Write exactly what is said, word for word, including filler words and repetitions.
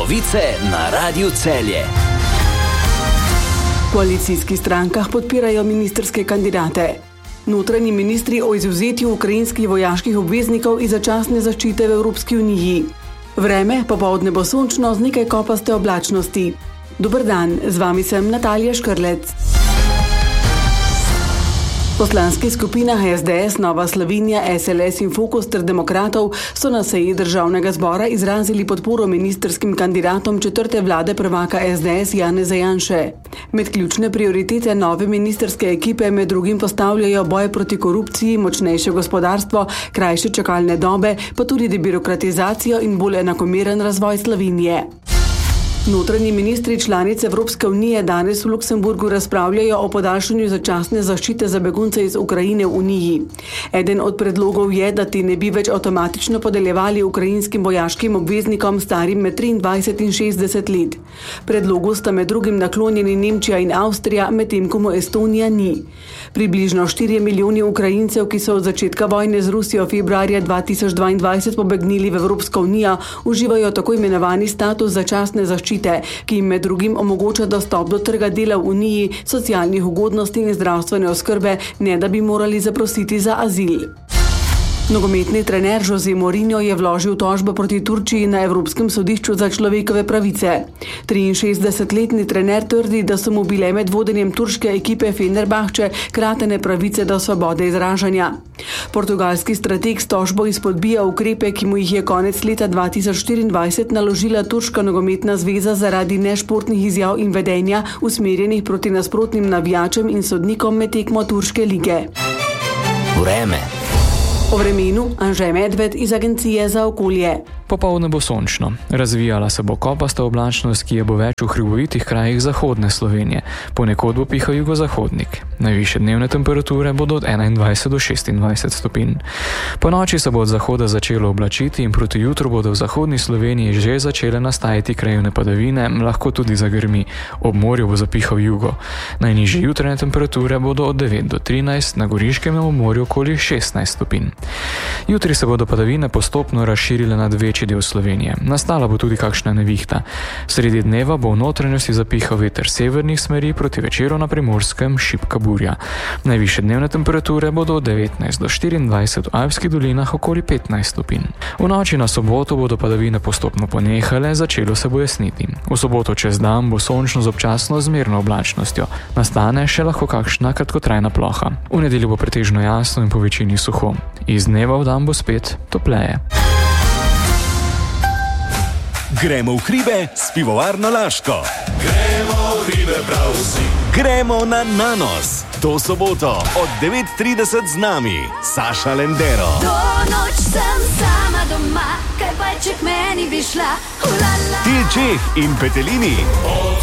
Novice na Radiu Celje. V koalicijskih strankah podpirajo ministrske kandidate. Notranji ministri o izvzetju ukrajinskih vojaških obveznikov iz začasne zaščite v Evropski uniji. Vreme popoldne bo sončno z nekaj kopaste oblačnosti. Dober dan, z vami sem Natalija Škrlec. Poslanski skupinah es de es, Nova Slovenija, es el es in Fokus ter Demokratov so na seji državnega zbora izrazili podporo ministrskim kandidatom četrte vlade prvaka es de es Janeza Janše. Med ključne prioritete nove ministrske ekipe med drugim postavljajo boj proti korupciji, močnejše gospodarstvo, krajše čakalne dobe, pa tudi debirokratizacijo in bolj enakomeren razvoj Slovenije. Notranji ministri članic Evropske unije danes v Luksemburgu razpravljajo o podaljšanju začasne zaščite za begunce iz Ukrajine v Uniji. Eden od predlogov je, da ti ne bi več avtomatično podeljevali ukrajinskim vojaškim obveznikom starim med triindvajset in šestdeset let. Predlogu sta med drugim naklonjeni Nemčija in Avstrija, medtem ko mu Estonija ni. Približno štirje milijoni Ukrajincev, ki so od začetka vojne z Rusijo februarja dva tisoč dvaindvajset pobegnili v Evropsko unijo, uživajo tako imenovani status začasne zaščite, ki jim med drugim omogoča dostop do trga dela v Uniji, socialnih ugodnosti in zdravstvene oskrbe, ne da bi morali zaprositi za azil. Nogometni trener Jose Mourinho je vložil tožbo proti Turčiji na Evropskem sodišču za človekove pravice. triinšestdesetletni trener trdi, da so mu bile med vodenjem turške ekipe Fenerbahče kratene pravice do svobode izražanja. Portugalski strateg s tožbo izpodbija ukrepe, ki mu jih je konec leta dva tisoč štiriindvajset naložila Turška nogometna zveza zaradi nešportnih izjav in vedenja usmerjenih proti nasprotnim navijačem in sodnikom med tekmo turške lige. Vreme. O vremenu Anže Medved iz Agencije za okolje. Popoldne bo sončno. Razvijala se bo kopasta oblačnost, ki je bo več v hribovitih krajih zahodne Slovenije. Ponekod bo pihal jugozahodnik. Najvišje dnevne temperature bodo od enaindvajset do šestindvajset stopinj. Po noči se bo od zahoda začelo oblačiti in proti jutru bodo v zahodni Sloveniji že začele nastajati krajevne padavine, lahko tudi zagrmi. Ob morju bo zapihal jugo. Najnižje jutranje temperature bodo od devet do trinajst, na Goriškem in ob morju okoli šestnajst stopinj. Jutri se bodo padavine postopno razširile nad večji del Slovenije. Nastala bo tudi kakšna nevihta. Sredi dneva bo v notranjosti zapihal veter severnih smeri, proti večeru na Primorskem šibka burja. Najvišje dnevne temperature bodo od devetnajst do štiriindvajset, v Alpskih dolinah okoli petnajst stopinj. V noči na soboto bodo padavine postopno ponehale, začelo se bo jasniti. V soboto čez dan bo sončno z občasno zmerno oblačnostjo. Nastane še lahko kakšna kratkotrajna ploha. V nedeljo bo pretežno jasno in po večini suho. Iz dneva v dan bo spet topleje. Gremo v hribe s pivovarno Laško. Gremo v hribe prav vsi. Gremo na Nanos. To soboto od devet trideset z nami Saša Lendero. To noč sem sama doma, kaj pa če k meni bi šla. Ulala. Til Čeh in Petelini. Od